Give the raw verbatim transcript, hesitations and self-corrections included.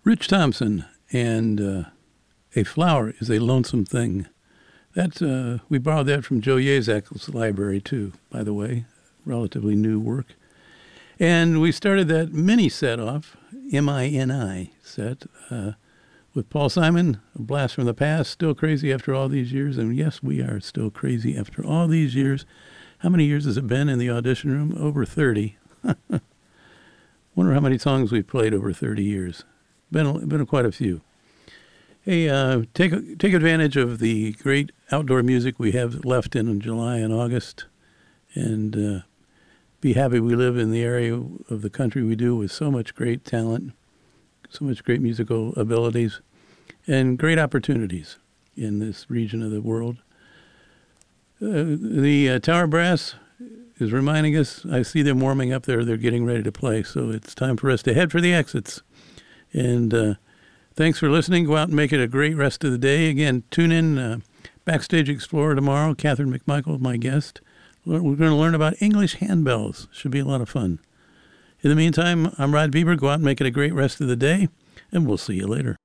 Rich Thompson and uh, A Flower is a Lonesome Thing. That, uh, we borrowed that from Joe Yazak's library, too, by the way. Relatively new work. And we started that mini set off, M I N I set, uh, with Paul Simon, A Blast from the Past, Still Crazy After All These Years. And yes, we are still crazy after all these years. How many years has it been in the audition room? Over thirty. Wonder how many songs we've played over thirty years. Been, been quite a few. Hey, uh, take take advantage of the great outdoor music we have left in July and August, and uh, be happy we live in the area of the country we do with so much great talent, so much great musical abilities, and great opportunities in this region of the world. Uh, the uh, Tower Brass is reminding us, I see them warming up there, they're getting ready to play, so it's time for us to head for the exits. And uh, thanks for listening. Go out and make it a great rest of the day. Again, tune in uh, Backstage Explorer tomorrow. Catherine McMichael, my guest. We're going to learn about English handbells. Should be a lot of fun. In the meantime, I'm Rod Bieber. Go out and make it a great rest of the day, and we'll see you later.